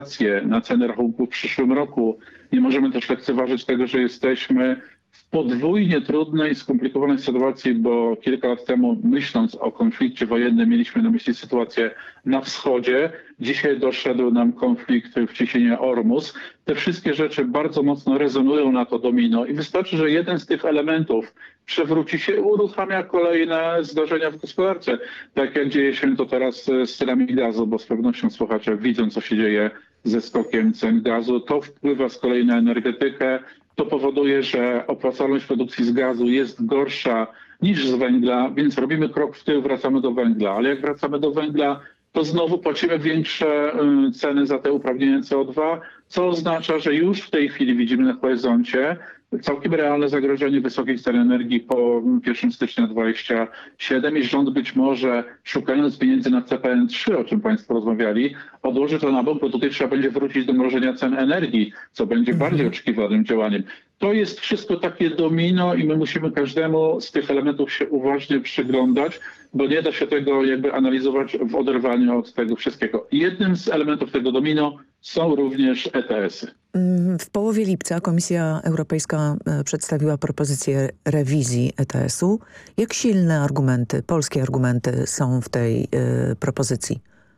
na cenę rachunku w przyszłym roku. Nie możemy też lekceważyć tego, że jesteśmy w podwójnie trudnej, skomplikowanej sytuacji, bo kilka lat temu, myśląc o konflikcie wojennym, mieliśmy na myśli sytuację na wschodzie. Dzisiaj doszedł nam konflikt w cieśninie Ormus. Te wszystkie rzeczy bardzo mocno rezonują na to domino i wystarczy, że jeden z tych elementów przewróci się, uruchamia kolejne zdarzenia w gospodarce. Tak jak dzieje się to teraz z cenami gazu, bo z pewnością słuchacze widzą, co się dzieje ze skokiem cen gazu. To wpływa z kolei na energetykę. To powoduje, że opłacalność produkcji z gazu jest gorsza niż z węgla, więc robimy krok w tył, wracamy do węgla. Ale jak wracamy do węgla, to znowu płacimy większe ceny za te uprawnienia CO2, co oznacza, że już w tej chwili widzimy na horyzoncie całkiem realne zagrożenie wysokich cen energii po 1 stycznia 2027 i rząd być może, szukając pieniędzy na CPN3, o czym Państwo rozmawiali, odłoży to na bok, bo tutaj trzeba będzie wrócić do mrożenia cen energii, co będzie bardziej oczekiwanym działaniem. To jest wszystko takie domino i my musimy każdemu z tych elementów się uważnie przyglądać, bo nie da się tego jakby analizować w oderwaniu od tego wszystkiego. Jednym z elementów tego domino są również ETS-y. W połowie lipca Komisja Europejska przedstawiła propozycję rewizji ETS-u. Jak silne argumenty, polskie argumenty są w tej propozycji?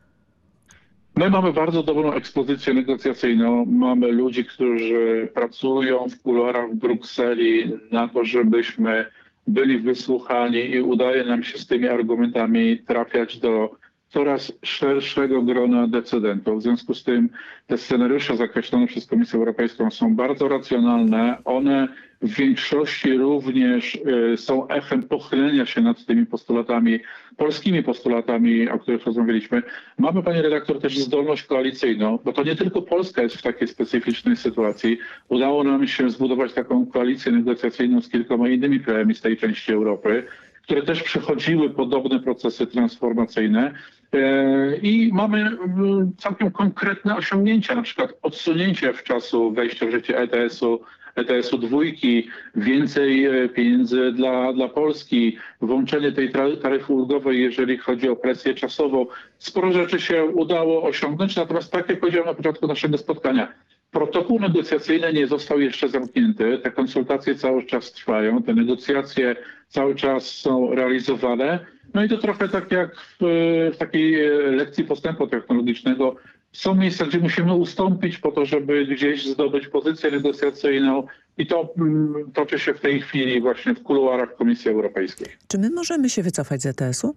My mamy bardzo dobrą ekspozycję negocjacyjną. Mamy ludzi, którzy pracują w kuluarach w Brukseli na to, żebyśmy byli wysłuchani i udaje nam się z tymi argumentami trafiać do coraz szerszego grona decydentów. W związku z tym te scenariusze zakreślone przez Komisję Europejską są bardzo racjonalne. One w większości również są echem pochylenia się nad tymi postulatami, polskimi postulatami, o których rozmawialiśmy. Mamy, pani redaktor, też zdolność koalicyjną, bo to nie tylko Polska jest w takiej specyficznej sytuacji. Udało nam się zbudować taką koalicję negocjacyjną z kilkoma innymi krajami z tej części Europy, które też przechodziły podobne procesy transformacyjne i mamy całkiem konkretne osiągnięcia, na przykład odsunięcie w czasu wejścia w życie ETS-u dwójki, więcej pieniędzy dla Polski, włączenie tej taryfy ulgowej, jeżeli chodzi o presję czasową. Sporo rzeczy się udało osiągnąć, natomiast tak jak powiedziałem na początku naszego spotkania, protokół negocjacyjny nie został jeszcze zamknięty. Te konsultacje cały czas trwają, te negocjacje cały czas są realizowane. No i to trochę tak jak w takiej lekcji postępu technologicznego. Są miejsca, gdzie musimy ustąpić po to, żeby gdzieś zdobyć pozycję negocjacyjną i to toczy się w tej chwili właśnie w kuluarach Komisji Europejskiej. Czy my możemy się wycofać z ETS-u?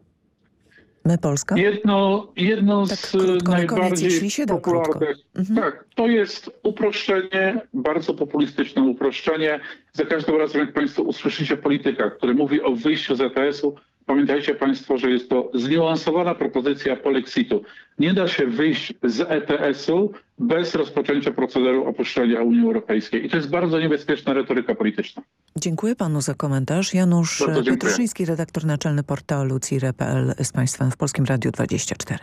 My, Polska? Jedno tak z krótko, najbardziej jeśli się da popularnych. Tak, to jest uproszczenie, bardzo populistyczne uproszczenie. Za każdym razem, jak Państwo usłyszycie polityka, który mówi o wyjściu z ETS-u, pamiętajcie Państwo, że jest to zniuansowana propozycja polexitu. Nie da się wyjść z ETS-u bez rozpoczęcia procederu opuszczenia Unii Europejskiej. I to jest bardzo niebezpieczna retoryka polityczna. Dziękuję panu za komentarz. Janusz Petruszyński, redaktor naczelny portalu CIRE.pl z Państwem w Polskim Radiu 24.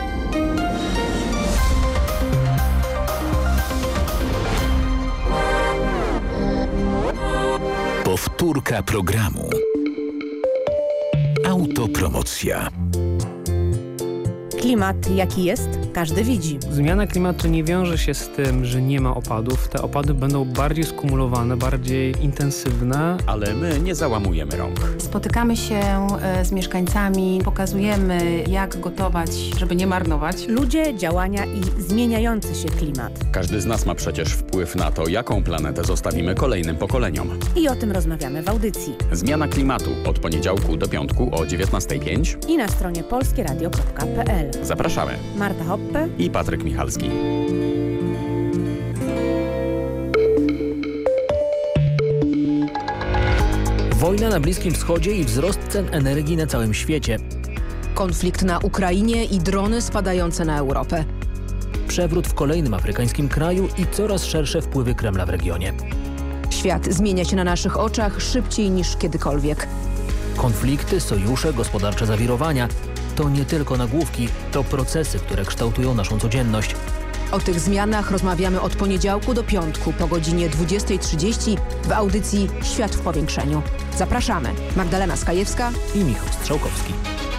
Powtórka programu. Autopromocja. Klimat jaki jest, każdy widzi. Zmiana klimatu nie wiąże się z tym, że nie ma opadów. Te opady będą bardziej skumulowane, bardziej intensywne. Ale my nie załamujemy rąk. Spotykamy się z mieszkańcami, pokazujemy jak gotować, żeby nie marnować. Ludzie, działania i zmieniający się klimat. Każdy z nas ma przecież wpływ na to, jaką planetę zostawimy kolejnym pokoleniom. I o tym rozmawiamy w audycji. Zmiana klimatu od poniedziałku do piątku o 19:05 i na stronie polskieradio.pl. Zapraszamy. Marta Hoppe i Patryk Michalski. Wojna na Bliskim Wschodzie i wzrost cen energii na całym świecie. Konflikt na Ukrainie i drony spadające na Europę. Przewrót w kolejnym afrykańskim kraju i coraz szersze wpływy Kremla w regionie. Świat zmienia się na naszych oczach szybciej niż kiedykolwiek. Konflikty, sojusze, gospodarcze zawirowania to nie tylko nagłówki, to procesy, które kształtują naszą codzienność. O tych zmianach rozmawiamy od poniedziałku do piątku po godzinie 20:30 w audycji Świat w powiększeniu. Zapraszamy. Magdalena Skajewska i Michał Strzałkowski.